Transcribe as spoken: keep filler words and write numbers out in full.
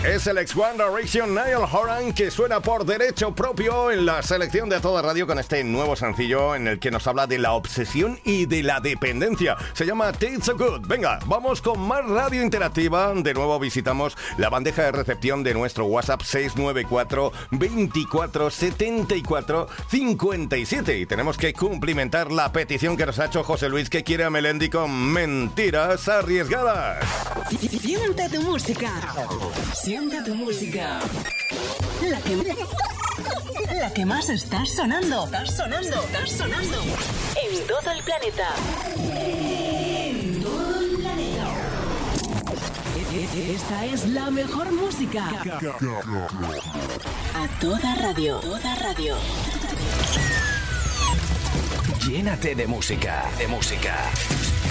Es el ex One Direction Niall Horan que suena por derecho propio en la selección de A Toda Radio con este nuevo sencillo en el que nos habla de la obsesión y de la dependencia. Se llama Tastes So Good. Venga, vamos con más radio interactiva. De nuevo visitamos la bandeja de recepción de nuestro WhatsApp seis nueve cuatro, veinticuatro, setenta y cuatro, cincuenta y siete. Y tenemos que cumplimentar la petición que nos ha hecho José Luis, que quiere a Melendi con Mentiras Arriesgadas. Siente tu música. Siente tu música. La que, la que más está sonando. Está sonando. Está sonando. En todo el planeta. En todo el planeta. Esta es la mejor música. A toda radio. Toda radio. Llénate de música. De música.